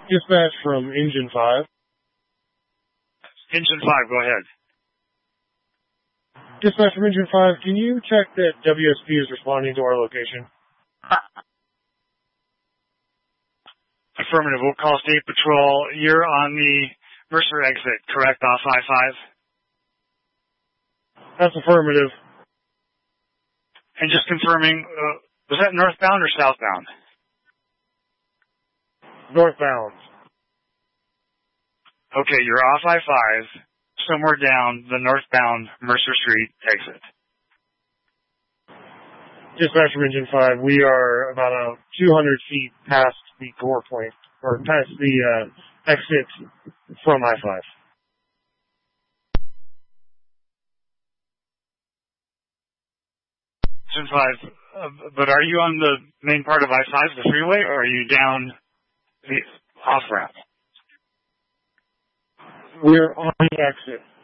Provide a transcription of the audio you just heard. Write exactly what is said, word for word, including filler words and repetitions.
Dispatch from Engine five. Engine five, go ahead. Dispatch from Engine five, can you check that W S P is responding to our location? Affirmative. We'll call State Patrol. You're on the Mercer exit, correct, off I five? That's affirmative. And just confirming, uh, was that northbound or southbound? Northbound. Okay, you're off I five, somewhere down the northbound Mercer Street exit. Dispatch from Engine five, we are about uh, two hundred feet past the core point, or past the uh, exit from I five. Engine five, uh, but are you on the main part of I five, the freeway, or are you down the off-ramp? We're on the exit.